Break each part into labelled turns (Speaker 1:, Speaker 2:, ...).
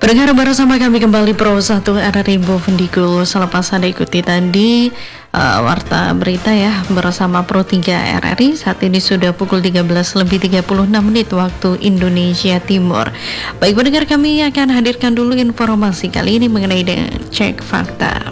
Speaker 1: Pendengar bersama kami kembali Pro 1 RRI Bovendigul. Selepas Anda ikuti tadi warta berita ya bersama Pro 3 RRI. Saat ini sudah pukul 13:36 waktu Indonesia Timur. Baik pendengar, kami akan hadirkan dulu informasi kali ini mengenai cek fakta.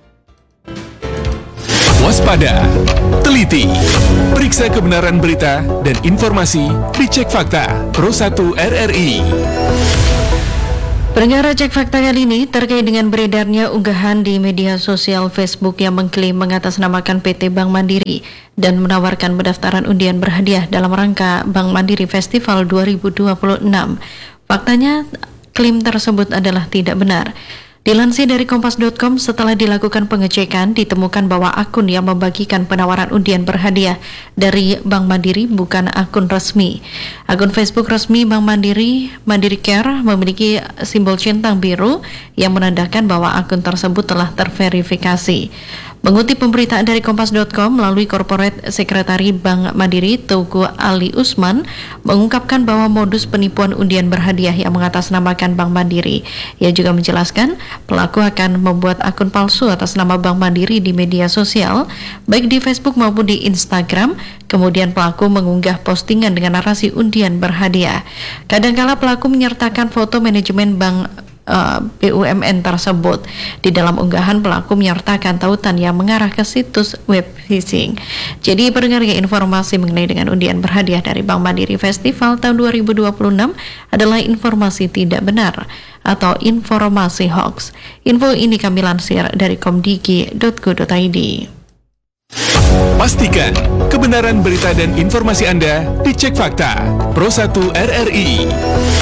Speaker 2: Waspada, teliti, periksa kebenaran berita dan informasi di Cek Fakta Pro 1 RRI.
Speaker 1: Pendengar, cek fakta kali ini terkait dengan beredarnya unggahan di media sosial Facebook yang mengklaim mengatasnamakan PT Bank Mandiri dan menawarkan pendaftaran undian berhadiah dalam rangka Bank Mandiri Festival 2026. Faktanya, klaim tersebut adalah tidak benar. Dilansir dari Kompas.com, setelah dilakukan pengecekan, ditemukan bahwa akun yang membagikan penawaran undian berhadiah dari Bank Mandiri bukan akun resmi. Akun Facebook resmi Bank Mandiri, Mandiri Care, memiliki simbol centang biru yang menandakan bahwa akun tersebut telah terverifikasi. Mengutip pemberitaan dari Kompas.com melalui Corporate Sekretari Bank Mandiri, Teuku Ali Usman, mengungkapkan bahwa modus penipuan undian berhadiah yang mengatasnamakan Bank Mandiri. Ia juga menjelaskan pelaku akan membuat akun palsu atas nama Bank Mandiri di media sosial, baik di Facebook maupun di Instagram. Kemudian pelaku mengunggah postingan dengan narasi undian berhadiah. Kadangkala pelaku menyertakan foto manajemen bank BUMN tersebut. Di dalam unggahan, pelaku menyertakan tautan yang mengarah ke situs web phishing. Jadi pendengar, informasi mengenai dengan undian berhadiah dari Bank Mandiri Festival tahun 2026 adalah informasi tidak benar atau informasi hoax. Info ini kami lansir dari komdigi.go.id.
Speaker 2: Pastikan kebenaran berita dan informasi Anda di Cek Fakta Pro 1 RRI.